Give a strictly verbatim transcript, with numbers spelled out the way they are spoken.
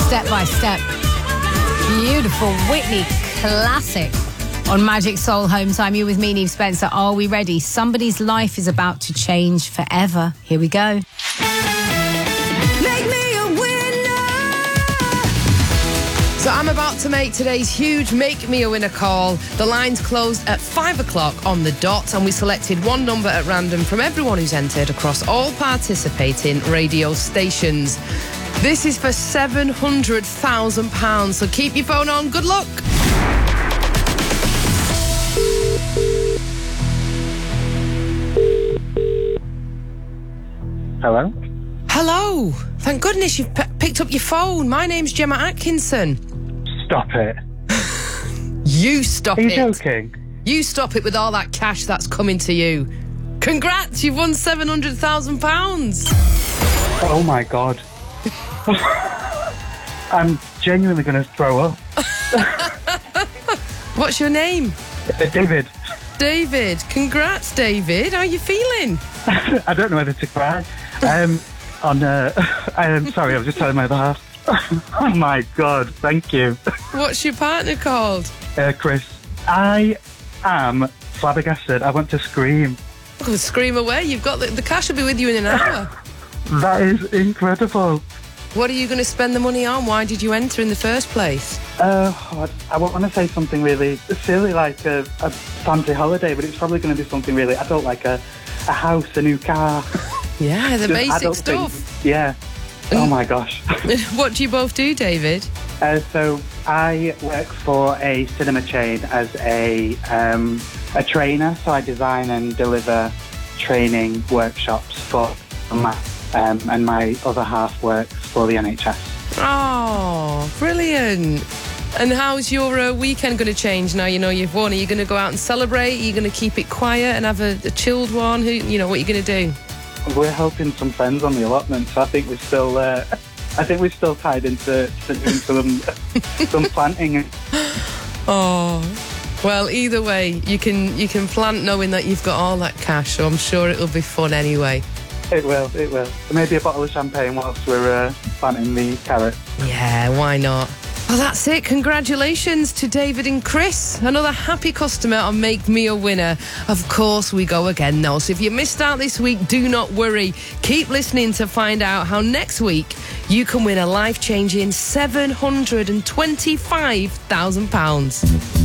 Step by Step. Beautiful Whitney classic on Magic Soul Home Time. You with me, Neve Spencer. Are we ready? Somebody's life is about to change forever. Here we go. Make me a winner. So I'm about to make today's huge Make Me a Winner call. The lines closed at five o'clock on the dot, and we selected one number at random from everyone who's entered across all participating radio stations. This is for seven hundred thousand pounds, so keep your phone on. Good luck. Hello? Hello. Thank goodness you've p- picked up your phone. My name's Gemma Atkinson. Stop it. You stop Are you it. joking? You stop it with all that cash that's coming to you. Congrats, you've won seven hundred thousand pounds. Oh my God. I'm genuinely going to throw up. What's your name? Uh, David. David. Congrats, David. How are you feeling? I don't know whether to cry. Um, on, uh, I'm sorry, I was just telling my other half. Oh my God, thank you. What's your partner called? Uh, Chris, I am flabbergasted. I want to scream. Oh, scream away. You've got the, the cash will be with you in an hour. That is incredible. What are you going to spend the money on? Why did you enter in the first place? Uh, I want to say something really silly, like a, a fancy holiday, but it's probably going to be something really adult, like a, a house, a new car. Yeah, the Just basic adult stuff. things. Yeah. Oh my gosh. What do you both do, David? Uh, so I work for a cinema chain as a um, a trainer. So I design and deliver training workshops for my um, and my other half works for the N H S. Oh, brilliant. And how's your uh, weekend going to change now you know you've won? Are you going to go out and celebrate? Are you going to keep it quiet and have a, a chilled one? Who, you know, what are you going to do? We're helping some friends on the allotment, so I think we're still uh, I think we're still tied into to doing some some planting. Oh, well, either way, you can you can plant knowing that you've got all that cash, so I'm sure it'll be fun anyway. It will, it will. Maybe a bottle of champagne whilst we're uh, planting the carrots. Yeah, why not? Well, that's it. Congratulations to David and Chris. Another happy customer on Make Me a Winner. Of course, we go again, though. So if you missed out this week, do not worry. Keep listening to find out how next week you can win a life-changing seven hundred twenty-five thousand pounds.